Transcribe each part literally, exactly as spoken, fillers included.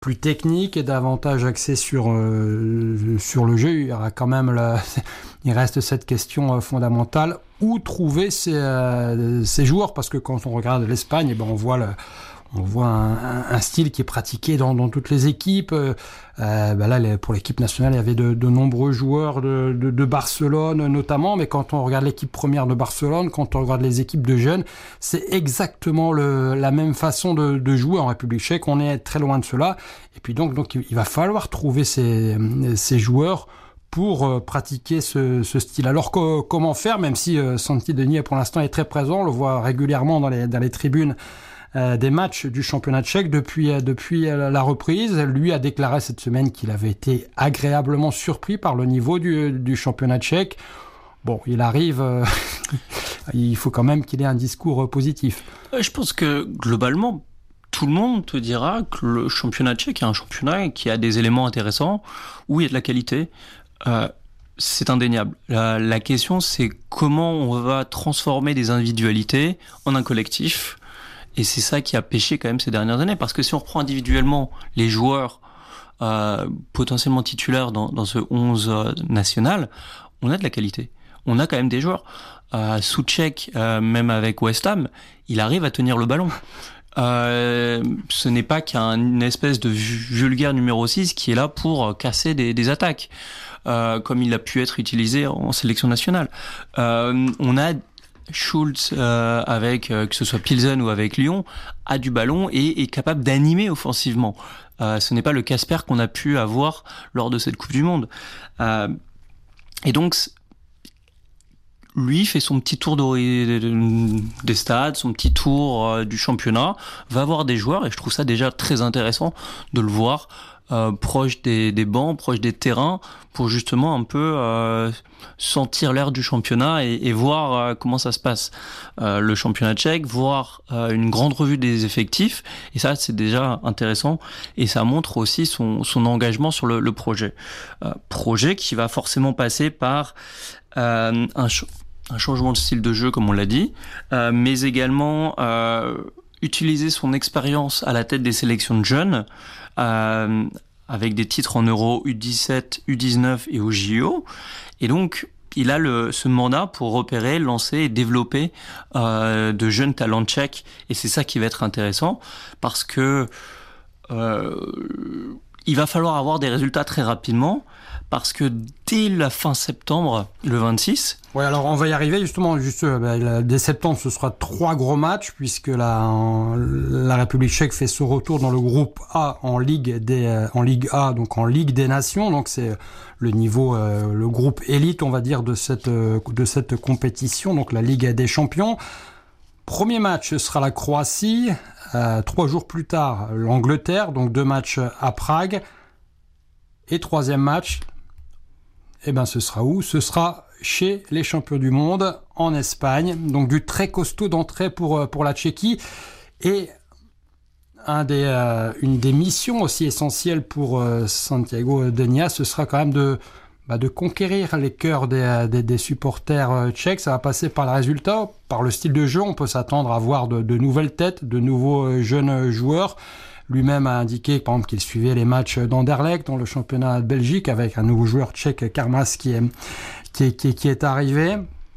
plus technique et davantage axé sur, euh, sur le jeu. Il y aura quand même la, il reste cette question euh, fondamentale. Où trouver ces, euh, ces joueurs? Parce que quand on regarde l'Espagne, eh ben on voit le, on voit un, un, un style qui est pratiqué dans, dans toutes les équipes. Euh, ben là, les, pour l'équipe nationale, il y avait de, de nombreux joueurs de, de, de Barcelone notamment. Mais quand on regarde l'équipe première de Barcelone, quand on regarde les équipes de jeunes, c'est exactement le, la même façon de, de jouer en République tchèque. On est très loin de cela. Et puis donc, donc il va falloir trouver ces, ces joueurs pour euh, pratiquer ce, ce style. Alors que, comment faire, même si euh, Santi Denis pour l'instant est très présent, on le voit régulièrement dans les, dans les tribunes Euh, des matchs du championnat tchèque depuis, euh, depuis euh, la reprise. Lui a déclaré cette semaine qu'il avait été agréablement surpris par le niveau du, du championnat tchèque. Bon, il arrive, euh, il faut quand même qu'il ait un discours euh, positif. Je pense que globalement, tout le monde te dira que le championnat tchèque est un championnat qui a des éléments intéressants, où il y a de la qualité. Euh, c'est indéniable. La, la question, c'est comment on va transformer des individualités en un collectif. Et c'est ça qui a pêché quand même ces dernières années, parce que si on reprend individuellement les joueurs euh, potentiellement titulaires dans, dans ce onze euh, national, on a de la qualité. On a quand même des joueurs. Euh, Souček, euh, même avec West Ham, il arrive à tenir le ballon. Euh, ce n'est pas qu'un espèce de vulgaire numéro six qui est là pour casser des, des attaques, euh, comme il a pu être utilisé en sélection nationale. Euh, on a Schulz, euh, avec euh, que ce soit Pilsen ou avec Lyon, a du ballon et est capable d'animer offensivement. Euh, ce n'est pas le Casper qu'on a pu avoir lors de cette Coupe du Monde. Euh, et donc, lui fait son petit tour de, des stades, son petit tour euh, du championnat, va voir des joueurs, et je trouve ça déjà très intéressant de le voir euh, proche des, des bancs, proche des terrains, pour justement un peu euh, sentir l'air du championnat et, et voir euh, comment ça se passe. Euh, le championnat tchèque, voir euh, une grande revue des effectifs, et ça c'est déjà intéressant, et ça montre aussi son, son engagement sur le, le projet. Euh, projet qui va forcément passer par euh, un, ch- un changement de style de jeu, comme on l'a dit, euh, mais également euh, utiliser son expérience à la tête des sélections de jeunes, euh, avec des titres en Euro U dix-sept, U dix-neuf et au J O. Et donc, il a le, ce mandat pour repérer, lancer et développer euh, de jeunes talents tchèques. Et c'est ça qui va être intéressant, parce que euh, il va falloir avoir des résultats très rapidement, parce que dès la fin septembre, le vingt-six... Ouais, alors on va y arriver justement. Juste, bah, dès septembre, ce sera trois gros matchs, puisque la, en, la République tchèque fait son retour dans le groupe A en Ligue des, en Ligue A, donc en Ligue des Nations. Donc c'est le niveau, euh, le groupe élite, on va dire, de cette, de cette compétition, donc la Ligue des Champions. Premier match, ce sera la Croatie. Euh, trois jours plus tard, l'Angleterre, donc deux matchs à Prague. Et troisième match, eh ben, ce sera où? Ce sera chez les champions du monde, en Espagne. Donc, du très costaud d'entrée pour, pour la Tchéquie. Et un des, euh, une des missions aussi essentielles pour euh, Santiago Denis, ce sera quand même de, bah, de conquérir les cœurs des, des, des supporters euh, tchèques. Ça va passer par le résultat, par le style de jeu. On peut s'attendre à voir de, de nouvelles têtes, de nouveaux euh, jeunes joueurs. Lui-même a indiqué, par exemple, qu'il suivait les matchs d'Anderlecht dans le championnat de Belgique avec un nouveau joueur tchèque, Karmas, qui est, qui est, qui est, qui est arrivé.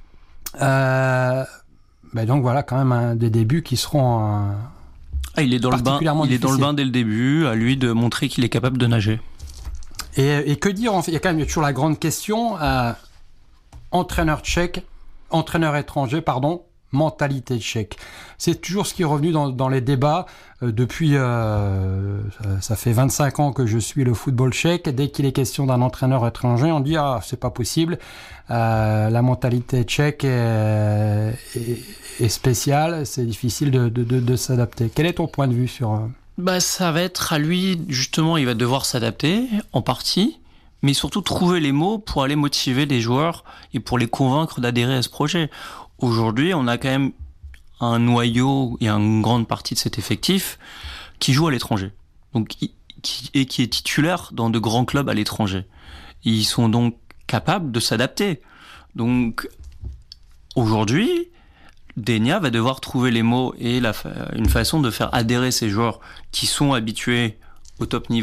Euh, ben donc voilà, quand même un, des débuts qui seront euh, ah, il est dans le bain. Il est dans le bain dès le début. À lui de montrer qu'il est capable de nager. Et, et que dire, en fait, il y a quand même toujours la grande question, euh, entraîneur tchèque, entraîneur étranger, pardon, mentalité tchèque. C'est toujours ce qui est revenu dans, dans les débats euh, depuis, euh, ça, ça fait vingt-cinq ans que je suis le football tchèque. Dès qu'il est question d'un entraîneur étranger, on dit ah c'est pas possible. Euh, la mentalité tchèque est, est, est spéciale, c'est difficile de, de, de, de s'adapter. Quel est ton point de vue sur euh... Bah ça va être à lui justement, il va devoir s'adapter en partie, mais surtout trouver les mots pour aller motiver les joueurs et pour les convaincre d'adhérer à ce projet. Aujourd'hui, on a quand même un noyau et une grande partie de cet effectif qui joue à l'étranger, donc qui, et qui est titulaire dans de grands clubs à l'étranger. Ils sont donc capables de s'adapter. Donc aujourd'hui, Denia va devoir trouver les mots et la, une façon de faire adhérer ces joueurs qui sont habitués au top niveau.